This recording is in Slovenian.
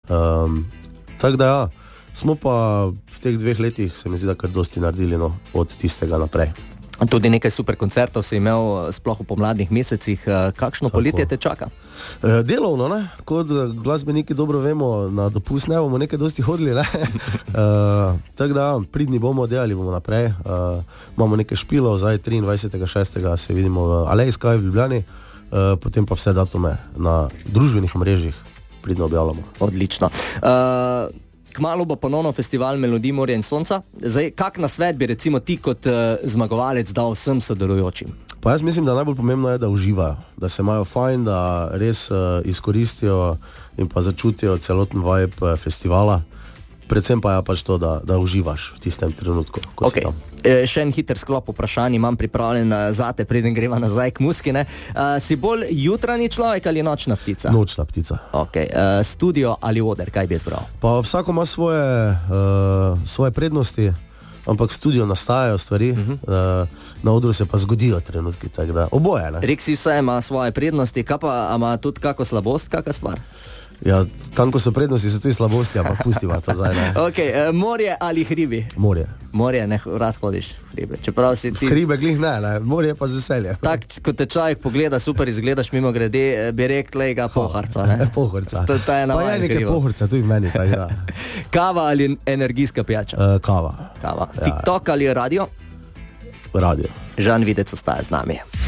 Tako da ja, smo pa v teh 2 letih, se mi zdi, da kar dosti naredili od tistega naprej. Tudi nekaj super koncertov si imel sploh v pomladnih mesecih. Kakšno poletje te čaka? Delovno, ne? Kot glasbeniki dobro vemo, na dopust ne bomo nekaj dosti hodili, ne? Tako da pridni bomo, delali bomo naprej. Imamo nekaj špilov, zdaj 23.6. se vidimo v Aleji Sky v Ljubljani, potem pa vse datume na družbenih mrežjih pridno objavljamo. Odlično. Kmalu bo ponovno festival Melodij Morja in Sonca. Zdaj, kak nasvet bi recimo ti kot zmagovalec dal vsem sodelujočim? Pa jaz mislim, da najbolj pomembno je, da uživajo, da se imajo fajn, da res izkoristijo in pa začutijo celoten vibe festivala. Predvsem pa je pač to, da uživaš v tistem trenutku, ko si tam. Še en hiter sklop vprašanj imam pripravljen zate, preden greva nazaj k muski. Si bolj jutranji človek ali nočna ptica? Nočna ptica. Studio ali oder, kaj bi izbral? Pa vsako ima svoje prednosti, ampak v studiu nastajajo stvari, na odru se pa zgodijo trenutki, tako da oboje. Rek si, vse ima svoje prednosti, kaj pa ima tudi kako slabost, kakva stvar? Ja, tam, ko so prednosti, so tudi slabosti, ampak pustiva to zdaj. Morje ali hribi? Morje. Morje, ne rad hodiš v hribe. Čeprav si ti... Hribe glih ne, morje pa z veselje. Tak, ko te človek pogleda, super izgledaš mimo grede, bi rekli ga Pohorca, ne? Pohorca. To je pa je nekaj Pohorca, tudi meni, tako da. Kava ali energijska pijača? Kava. TikTok ali radio? Radio. Žan Videc ostaja z nami.